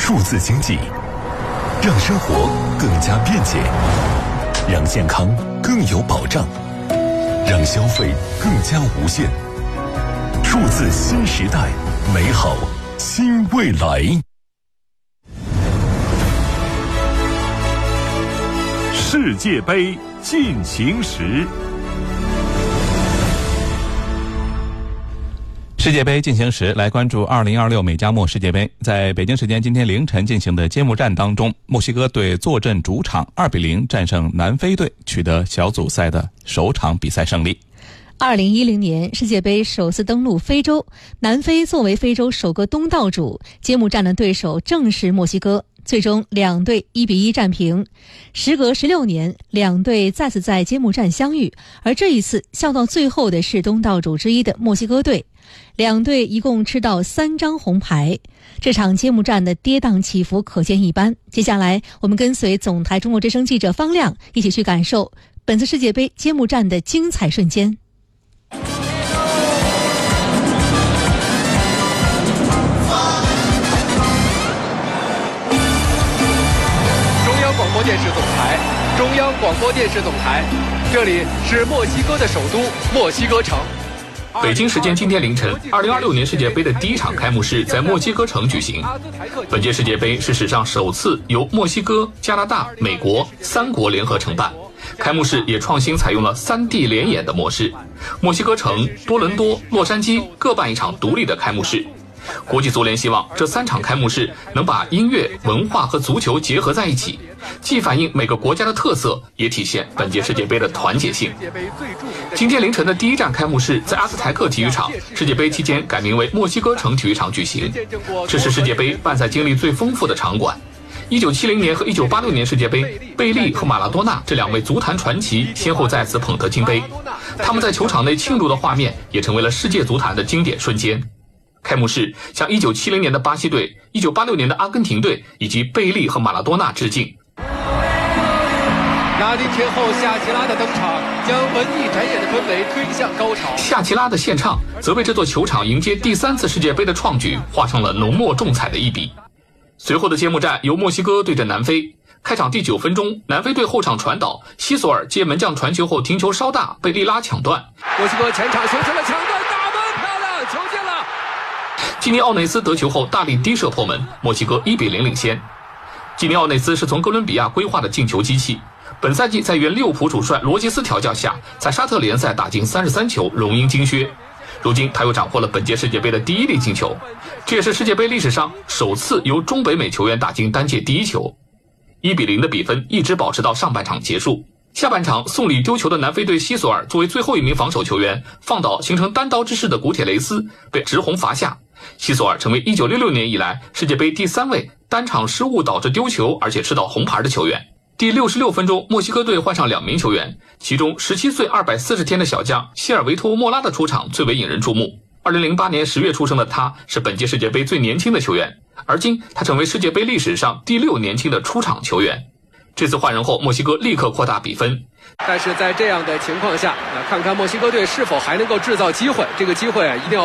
数字经济，让生活更加便捷，让健康更有保障，让消费更加无限。数字新时代，美好新未来。世界杯进行时。 世界杯进行时，来关注2026美加墨世界杯。在北京时间今天凌晨进行的揭幕战当中，墨西哥队坐镇主场2-0战胜南非队，取得小组赛的首场比赛胜利。 2010年世界杯首次登陆非洲，南非作为非洲首个东道主，揭幕战的对手正是墨西哥。最终两队1-1战平。时隔16年，两队再次在揭幕战相遇，而这一次笑到最后的是东道主之一的墨西哥队。两队一共吃到3张红牌，这场揭幕战的跌宕起伏可见一斑。接下来我们跟随总台中国之声记者方亮一起去感受本次世界杯揭幕战的精彩瞬间。 中央广播电视总台，这里是墨西哥的首都墨西哥城。 北京时间今天凌晨，2026年世界杯的第一场开幕式在墨西哥城举行。本届世界杯是史上首次由墨西哥、加拿大、美国3国联合承办。开幕式也创新采用了3地联演的模式，墨西哥城、多伦多、洛杉矶各办一场独立的开幕式。国际足联希望这3场开幕式能把音乐、文化和足球结合在一起，既反映每个国家的特色，也体现本届世界杯的团结性。今天凌晨的第一站开幕式在阿兹台克体育场，世界杯期间改名为墨西哥城体育场举行。这是世界杯办赛经历最丰富的场馆。1970年和1986年世界杯，贝利和马拉多纳这2位足坛传奇先后在此捧得金杯，他们在球场内庆祝的画面也成为了世界足坛的经典瞬间。开幕式向1970年的巴西队、1986年的阿根廷队以及贝利和马拉多纳致敬。 拉丁天后夏奇拉的登场，将文艺展演的氛围推向高潮。 夏奇拉的献唱则为这座球场迎接第3次世界杯的创举画上了浓墨重彩的一笔。随后的揭幕战由墨西哥对阵南非。开场第9分钟，南非队后场传导，西索尔接门将传球后停球稍大，被利拉抢断。 墨西哥前场形成了抢断，打门漂亮，球进了。 基尼奥内斯得球后大力低射破门，墨西哥1-0领先。基尼奥内斯是从哥伦比亚归化的进球机器，本赛季在原利物浦主帅罗杰斯调教下，在沙特联赛打进33球，荣膺金靴。如今他又斩获了本届世界杯的第1粒进球，这也是世界杯历史上首次由中北美球员打进单届第1球。1-0的比分一直保持到上半场结束。下半场送礼丢球的南非队西索尔作为最后一名防守球员，放倒形成单刀之势的古铁雷斯，被直红罚下。西索尔成为1966年以来世界杯第3位单场失误导致丢球而且吃到红牌的球员。第66分钟，墨西哥队换上2名球员，其中17岁240天的小将希尔维托·莫拉的出场最为引人注目。2008年10月出生的他是本届世界杯最年轻的球员，而今他成为世界杯历史上第6年轻的出场球员。这次换人后，墨西哥立刻扩大比分。 但是在这样的情况下，看看墨西哥队是否还能够制造机会，这个机会一定要